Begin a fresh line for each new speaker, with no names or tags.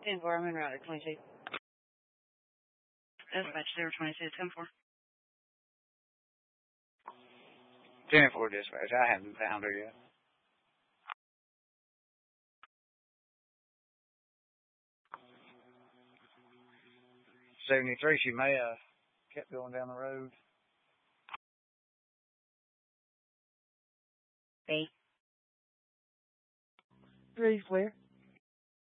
10-4, I'm in route at 22. Dispatch 022, 10-4.
10-4 dispatch. I haven't found her yet. 73, she may have kept going down the road.
B.
3 clear.